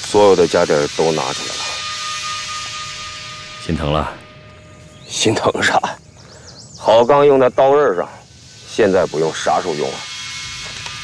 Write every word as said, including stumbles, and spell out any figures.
所有的家底儿都拿出来了。 心疼了？ 心疼啥？好钢用在刀刃上，现在不用，啥时候用啊？